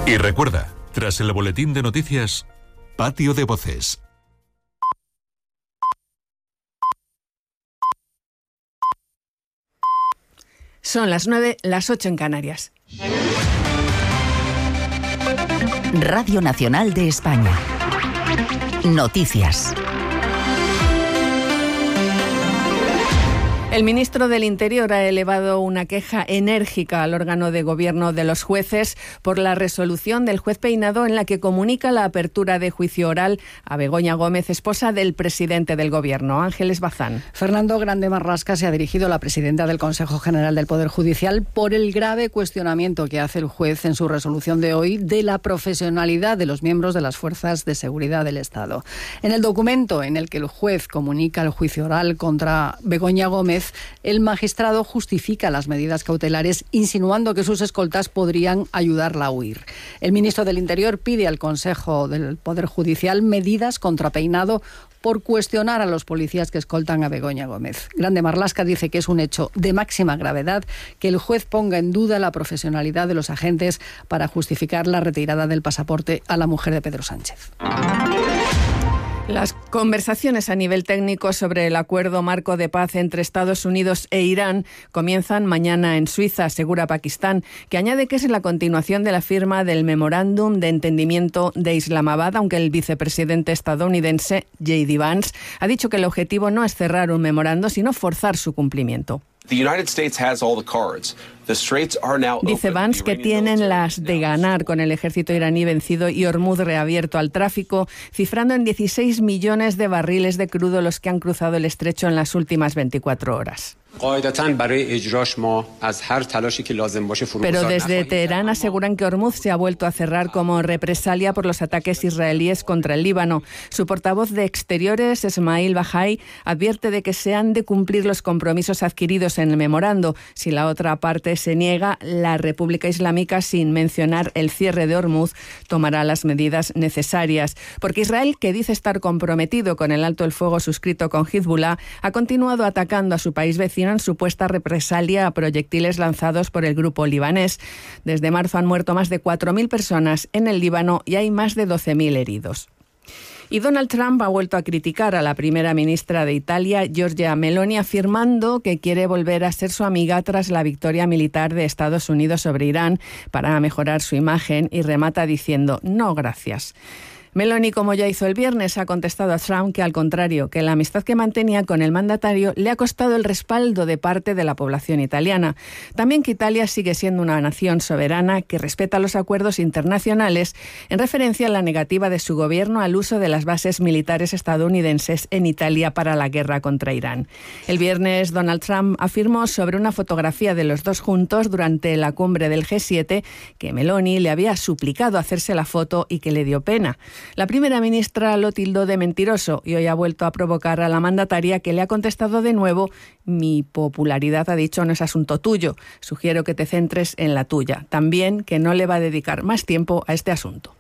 Y recuerda, tras el boletín de noticias, Patio de Voces. Son las 9, las 8 en Canarias. Radio Nacional de España. Noticias. El ministro del Interior ha elevado una queja enérgica al órgano de gobierno de los jueces por la resolución del juez Peinado en la que comunica la apertura de juicio oral a Begoña Gómez, esposa del presidente del gobierno, Ángeles Bazán. Fernando Grande Marlasca se ha dirigido a la presidenta del Consejo General del Poder Judicial por el grave cuestionamiento que hace el juez en su resolución de hoy de la profesionalidad de los miembros de las fuerzas de seguridad del Estado. En el documento en el que el juez comunica el juicio oral contra Begoña Gómez, el magistrado justifica las medidas cautelares insinuando que sus escoltas podrían ayudarla a huir. El ministro del Interior pide al Consejo del Poder Judicial medidas contra Peinado por cuestionar a los policías que escoltan a Begoña Gómez. Grande Marlasca dice que es un hecho de máxima gravedad que el juez ponga en duda la profesionalidad de los agentes para justificar la retirada del pasaporte a la mujer de Pedro Sánchez. Las conversaciones a nivel técnico sobre el acuerdo marco de paz entre Estados Unidos e Irán comienzan mañana en Suiza, asegura Pakistán, que añade que es la continuación de la firma del memorándum de entendimiento de Islamabad, aunque el vicepresidente estadounidense J.D. Vance ha dicho que el objetivo no es cerrar un memorando, sino forzar su cumplimiento. Dice Vance que tienen las de ganar con el ejército iraní vencido y Hormuz reabierto al tráfico, cifrando en 16 millones de barriles de crudo los que han cruzado el estrecho en las últimas 24 horas. Pero desde Teherán aseguran que Hormuz se ha vuelto a cerrar como represalia por los ataques israelíes contra el Líbano. Su portavoz de Exteriores, Esmail Bahai, advierte de que se han de cumplir los compromisos adquiridos en el memorando. Si la otra parte se niega, la República Islámica, sin mencionar el cierre de Hormuz, tomará las medidas necesarias. Porque Israel, que dice estar comprometido con el alto el fuego suscrito con Hezbollah, ha continuado atacando a su país vecino en supuesta represalia a proyectiles lanzados por el grupo libanés. Desde marzo han muerto más de 4.000 personas en el Líbano y hay más de 12.000 heridos. Y Donald Trump ha vuelto a criticar a la primera ministra de Italia, Giorgia Meloni, afirmando que quiere volver a ser su amiga tras la victoria militar de Estados Unidos sobre Irán para mejorar su imagen, y remata diciendo «no, gracias». Meloni, como ya hizo el viernes, ha contestado a Trump que, al contrario, que la amistad que mantenía con el mandatario le ha costado el respaldo de parte de la población italiana. También que Italia sigue siendo una nación soberana que respeta los acuerdos internacionales, en referencia a la negativa de su gobierno al uso de las bases militares estadounidenses en Italia para la guerra contra Irán. El viernes, Donald Trump afirmó sobre una fotografía de los dos juntos durante la cumbre del G7 que Meloni le había suplicado hacerse la foto y que le dio pena. La primera ministra lo tildó de mentiroso y hoy ha vuelto a provocar a la mandataria, que le ha contestado de nuevo: mi popularidad, ha dicho, no es asunto tuyo, sugiero que te centres en la tuya. También que no le va a dedicar más tiempo a este asunto.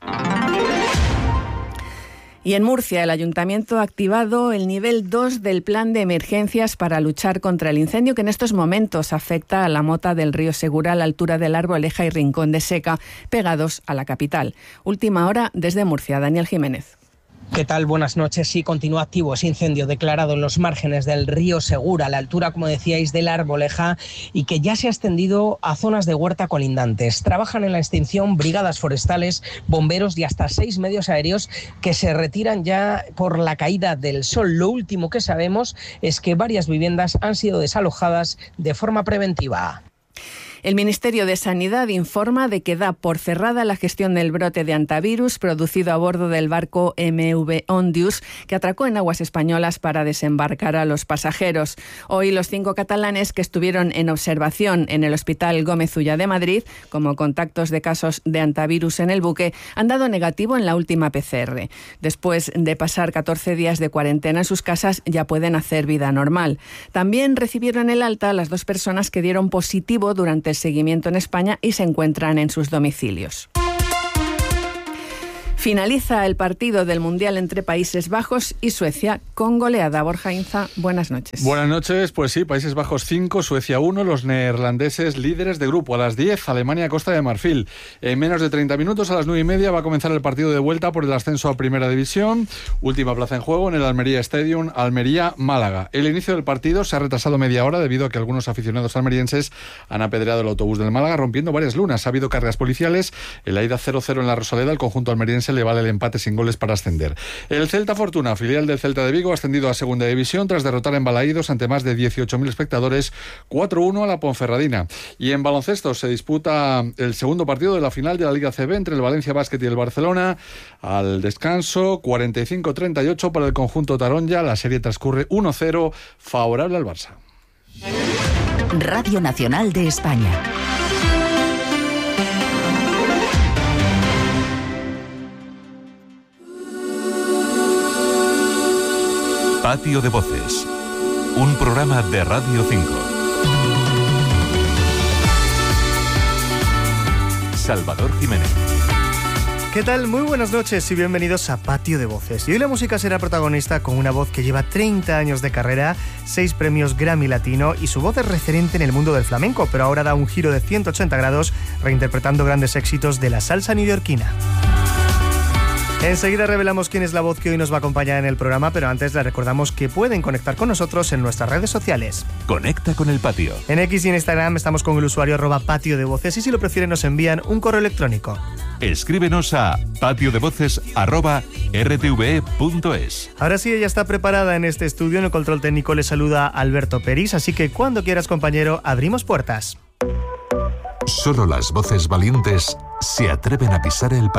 Y en Murcia, el ayuntamiento ha activado el nivel 2 del plan de emergencias para luchar contra el incendio que en estos momentos afecta a la mota del río Segura a la altura de la Arboleja y Rincón de Seca, pegados a la capital. Última hora desde Murcia, Daniel Jiménez. ¿Qué tal? Buenas noches. Sí, continúa activo ese incendio declarado en los márgenes del río Segura, a la altura, como decíais, de la Arboleja, y que ya se ha extendido a zonas de huerta colindantes. Trabajan en la extinción brigadas forestales, bomberos y hasta 6 medios aéreos que se retiran ya por la caída del sol. Lo último que sabemos es que varias viviendas han sido desalojadas de forma preventiva. El Ministerio de Sanidad informa de que da por cerrada la gestión del brote de hantavirus producido a bordo del barco MV Ondius, que atracó en aguas españolas para desembarcar a los pasajeros. Hoy los 5 catalanes que estuvieron en observación en el Hospital Gómez Ulla de Madrid, como contactos de casos de hantavirus en el buque, han dado negativo en la última PCR. Después de pasar 14 días de cuarentena en sus casas, ya pueden hacer vida normal. También recibieron el alta las 2 personas que dieron positivo durante el seguimiento en España y se encuentran en sus domicilios. Finaliza el partido del Mundial entre Países Bajos y Suecia con goleada. Borja Inza, buenas noches. Buenas noches, pues sí, Países Bajos 5, Suecia 1, los neerlandeses líderes de grupo. A las 10, Alemania-Costa de Marfil. En menos de 30 minutos, a las 9:30, va a comenzar el partido de vuelta por el ascenso a Primera División. Última plaza en juego en el Almería Stadium, Almería-Málaga. El inicio del partido se ha retrasado media hora debido a que algunos aficionados almerienses han apedreado el autobús del Málaga, rompiendo varias lunas. Ha habido cargas policiales. En la ida 0-0 en la Rosaleda, el conjunto almeriense le vale el empate sin goles para ascender. El Celta Fortuna, filial del Celta de Vigo, ha ascendido a Segunda División tras derrotar en Balaídos ante más de 18.000 espectadores 4-1 a la Ponferradina. Y en baloncesto se disputa el segundo partido de la final de la Liga CB entre el Valencia Basket y el Barcelona. Al descanso, 45-38 para el conjunto taronja. La serie transcurre 1-0 favorable al Barça. Radio Nacional de España. Patio de Voces, un programa de Radio 5. Salvador Jiménez. ¿Qué tal? Muy buenas noches y bienvenidos a Patio de Voces. Y hoy la música será protagonista con una voz que lleva 30 años de carrera, 6 premios Grammy Latino y su voz es referente en el mundo del flamenco, pero ahora da un giro de 180 grados reinterpretando grandes éxitos de la salsa neoyorquina. Enseguida revelamos quién es la voz que hoy nos va a acompañar en el programa, pero antes les recordamos que pueden conectar con nosotros en nuestras redes sociales. Conecta con el patio. En X y en Instagram estamos con el usuario @patio de voces y si lo prefieren nos envían un correo electrónico. Escríbenos a patiodevoces@rtve.es. Ahora sí, ella está preparada en este estudio. En el control técnico le saluda Alberto Peris, así que cuando quieras, compañero, abrimos puertas. Solo las voces valientes se atreven a pisar el patio.